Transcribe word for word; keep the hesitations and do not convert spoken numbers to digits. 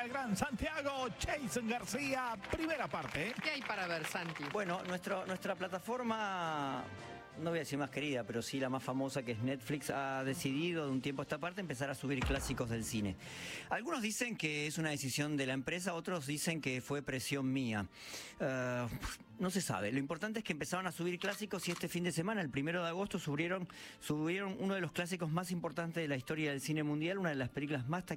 Gran Santiago, Jason García, primera parte. ¿Qué hay para ver, Santi? Bueno, nuestro, nuestra plataforma, no voy a decir más querida, pero sí la más famosa, que es Netflix, ha decidido de un tiempo a esta parte empezar a subir clásicos del cine. Algunos dicen que es una decisión de la empresa, otros dicen que fue presión mía. Uh, no se sabe. Lo importante es que empezaron a subir clásicos y este fin de semana, el primero de agosto, subieron, subieron uno de los clásicos más importantes de la historia del cine mundial, una de las películas más